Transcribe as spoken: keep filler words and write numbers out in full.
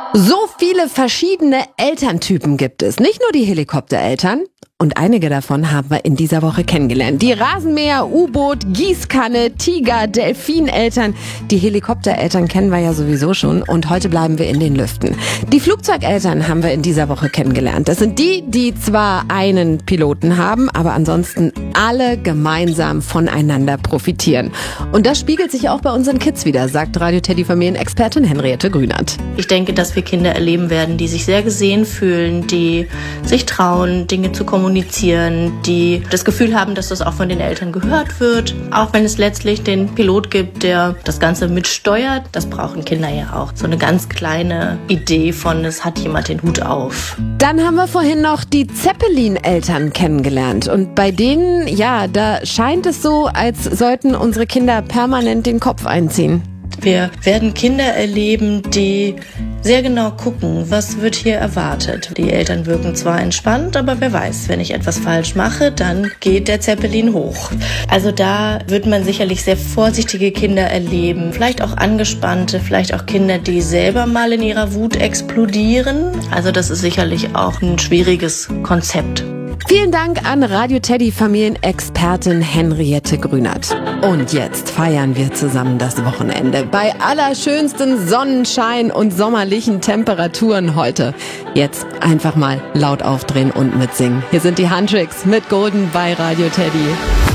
So viele verschiedene Elterntypen gibt es. Nicht nur die Helikoptereltern. Und einige davon haben wir in dieser Woche kennengelernt. Die Rasenmäher, U-Boot, Gießkanne, Tiger, Delfineltern. Die Helikoptereltern kennen wir ja sowieso schon. Und heute bleiben wir in den Lüften. Die Flugzeugeltern haben wir in dieser Woche kennengelernt. Das sind die, die zwar einen Piloten haben, aber ansonsten alle gemeinsam voneinander profitieren. Und das spiegelt sich auch bei unseren Kids wieder, sagt Radio Teddy Familienexpertin Henriette Grünert. Ich denke, dass wir Kinder erleben werden, die sich sehr gesehen fühlen, die sich trauen, Dinge zu kommunizieren, die das Gefühl haben, dass das auch von den Eltern gehört wird. Auch wenn es letztlich den Pilot gibt, der das Ganze mitsteuert, das brauchen Kinder ja auch. So eine ganz kleine Idee von, es hat jemand den Hut auf. Dann haben wir vorhin noch die Zeppelin-Eltern kennengelernt. Und bei denen, ja, da scheint es so, als sollten unsere Kinder permanent den Kopf einziehen. Wir werden Kinder erleben, die sehr genau gucken, was wird hier erwartet. Die Eltern wirken zwar entspannt, aber wer weiß, wenn ich etwas falsch mache, dann geht der Zeppelin hoch. Also da wird man sicherlich sehr vorsichtige Kinder erleben, vielleicht auch angespannte, vielleicht auch Kinder, die selber mal in ihrer Wut explodieren. Also das ist sicherlich auch ein schwieriges Konzept. Vielen Dank an Radio Teddy Familienexpertin Henriette Grünert. Und jetzt feiern wir zusammen das Wochenende bei allerschönsten Sonnenschein und sommerlichen Temperaturen heute. Jetzt einfach mal laut aufdrehen und mitsingen. Hier sind die Handtricks mit Golden bei Radio Teddy.